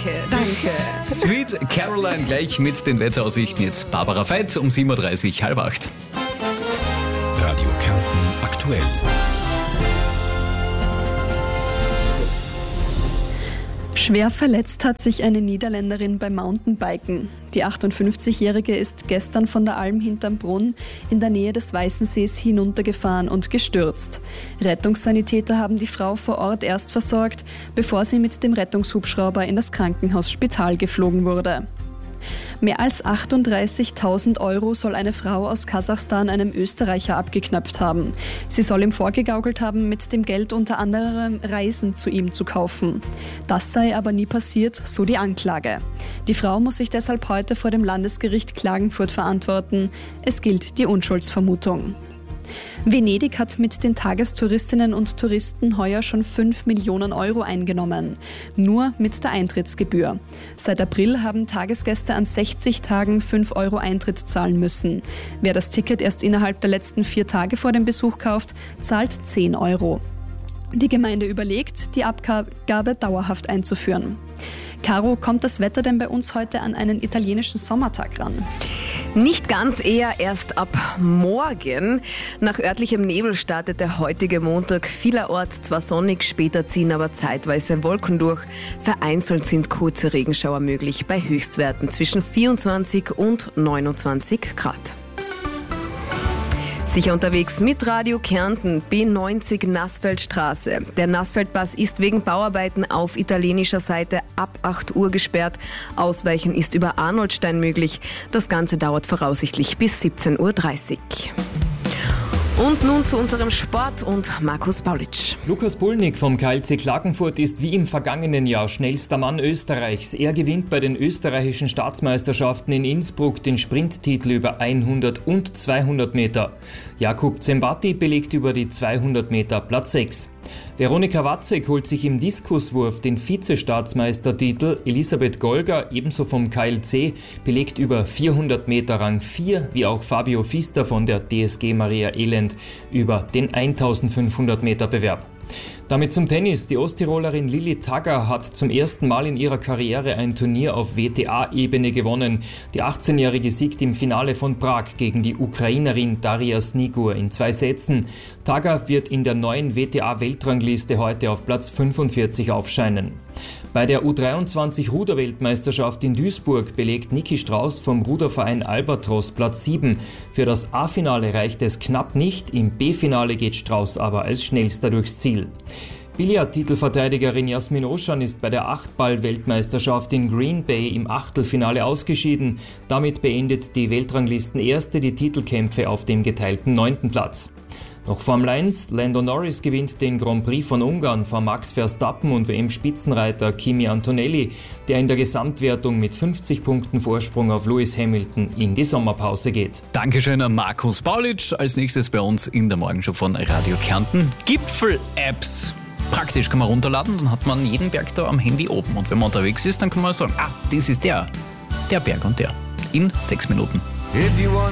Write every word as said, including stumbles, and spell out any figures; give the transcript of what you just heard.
Danke, danke. Sweet Caroline gleich mit den Wetteraussichten. Jetzt Barbara Veit um sieben Uhr dreißig, halb acht. Radio Kärnten aktuell. Schwer verletzt hat sich eine Niederländerin beim Mountainbiken. Die achtundfünfzigjährige ist gestern von der Alm hinterm Brunn in der Nähe des Weißensees hinuntergefahren und gestürzt. Rettungssanitäter haben die Frau vor Ort erst versorgt, bevor sie mit dem Rettungshubschrauber in das Krankenhaus Spital geflogen wurde. Mehr als achtunddreißigtausend Euro soll eine Frau aus Kasachstan einem Österreicher abgeknöpft haben. Sie soll ihm vorgegaukelt haben, mit dem Geld unter anderem Reisen zu ihm zu kaufen. Das sei aber nie passiert, so die Anklage. Die Frau muss sich deshalb heute vor dem Landesgericht Klagenfurt verantworten. Es gilt die Unschuldsvermutung. Venedig hat mit den Tagestouristinnen und Touristen heuer schon fünf Millionen Euro eingenommen. Nur mit der Eintrittsgebühr. Seit April haben Tagesgäste an sechzig Tagen fünf Euro Eintritt zahlen müssen. Wer das Ticket erst innerhalb der letzten vier Tage vor dem Besuch kauft, zahlt zehn Euro. Die Gemeinde überlegt, die Abgabe dauerhaft einzuführen. Caro, kommt das Wetter denn bei uns heute an einen italienischen Sommertag ran? Nicht ganz, eher erst ab morgen. Nach örtlichem Nebel startet der heutige Montag vielerorts zwar sonnig, später ziehen aber zeitweise Wolken durch. Vereinzelt sind kurze Regenschauer möglich bei Höchstwerten zwischen vierundzwanzig und neunundzwanzig Grad. Sicher unterwegs mit Radio Kärnten, B neunzig Nassfeldstraße. Der Nassfeldpass ist wegen Bauarbeiten auf italienischer Seite ab acht Uhr gesperrt. Ausweichen ist über Arnoldstein möglich. Das Ganze dauert voraussichtlich bis siebzehn Uhr dreißig. Und nun zu unserem Sport und Markus Paulitsch. Lukas Pulnik vom K L C Klagenfurt ist wie im vergangenen Jahr schnellster Mann Österreichs. Er gewinnt bei den österreichischen Staatsmeisterschaften in Innsbruck den Sprinttitel über hundert und zweihundert Meter. Jakub Zembati belegt über die zweihundert Meter Platz sechs. Veronika Watzek holt sich im Diskuswurf den Vize-Staatsmeistertitel. Elisabeth Golger, ebenso vom K L C, belegt über vierhundert Meter Rang vier, wie auch Fabio Fister von der D S G Maria Elend über den eintausendfünfhundert Meter Bewerb. Damit zum Tennis. Die Osttirolerin Lilly Tagger hat zum ersten Mal in ihrer Karriere ein Turnier auf W T A-Ebene gewonnen. Die achtzehnjährige siegt im Finale von Prag gegen die Ukrainerin Daria Snigur in zwei Sätzen. Tagger wird in der neuen W T A-Weltrangliste heute auf Platz fünfundvierzig aufscheinen. Bei der U dreiundzwanzig Ruderweltmeisterschaft in Duisburg belegt Niki Strauß vom Ruderverein Albatros Platz sieben. Für das A-Finale reicht es knapp nicht, im B-Finale geht Strauß aber als schnellster durchs Ziel. Billard-Titelverteidigerin Jasmin Oschan ist bei der Achtball-Weltmeisterschaft in Green Bay im Achtelfinale ausgeschieden. Damit beendet die Weltranglistenerste die Titelkämpfe auf dem geteilten neunten Platz. Noch Formel eins, Lando Norris gewinnt den Grand Prix von Ungarn vor Max Verstappen und W M-Spitzenreiter Kimi Antonelli, der in der Gesamtwertung mit fünfzig Punkten Vorsprung auf Lewis Hamilton in die Sommerpause geht. Dankeschön an Markus Paulitsch. Als nächstes bei uns in der Morgenshow von Radio Kärnten Gipfel-Apps. Praktisch kann man runterladen, dann hat man jeden Berg da am Handy oben. Und wenn man unterwegs ist, dann kann man sagen, ah, das ist der, der Berg und der. In sechs Minuten.